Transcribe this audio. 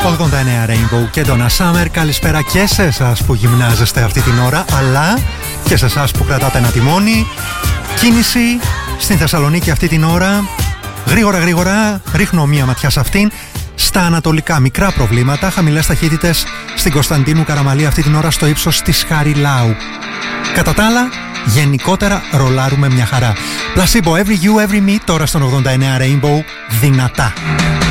89 Rainbow και Donna Summer. Καλησπέρα και σε εσάς που γυμνάζεστε αυτή την ώρα, αλλά και σε εσάς που κρατάτε ένα τιμόνι. Κίνηση στην Θεσσαλονίκη αυτή την ώρα. Γρήγορα ρίχνω μία ματιά σε αυτήν. Στα ανατολικά μικρά προβλήματα, χαμηλές ταχύτητες στην Κωνσταντίνου Καραμαλή αυτή την ώρα στο ύψος της Χαριλάου. Κατά τα άλλα, γενικότερα ρολάρουμε μια χαρά. Placebo, every you, every me, τώρα στον 89 Rainbow, δυνατά.